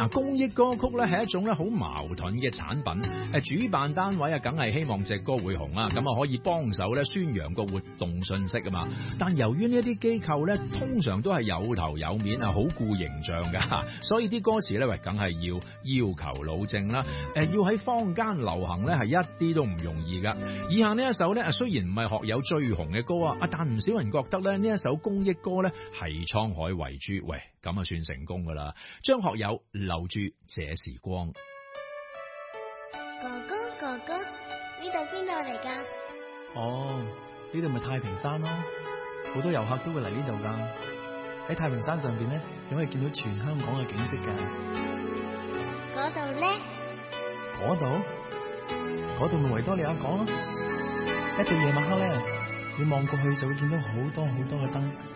嗱，公益歌曲咧係一種咧好矛盾嘅產品。主辦單位啊，梗係希望隻歌會紅啊，咁啊可以幫手咧宣揚個活動信息啊嘛。但由於呢一啲機構咧，通常都係有頭有面啊，好顧形象噶，所以啲歌詞咧，梗係要求老正啦。要喺坊間流行咧，係一啲都唔容易噶。以下呢一首咧，雖然唔係學友最紅嘅歌啊，但唔少人覺得咧呢一首公益歌咧係滄海遺珠。喂，咁啊算成功噶啦！張學友留住這時光。 哥哥，呢度邊度嚟㗎？ 哦，呢度咪太平山咯，好多遊客都會嚟呢度㗎。喺太平山上邊咧，你可以見到全香港嘅景色㗎。 嗰度咧？嗰度咪維多利亞港咯。一到夜晚黑咧，你望過去就會見到好多好多嘅燈。